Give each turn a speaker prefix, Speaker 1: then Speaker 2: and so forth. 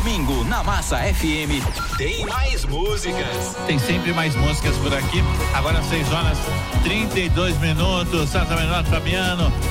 Speaker 1: domingo, na Massa FM, tem mais músicas.
Speaker 2: Tem sempre mais músicas por aqui. Agora 6 horas 32 minutos. Santa Menor, Fabiano.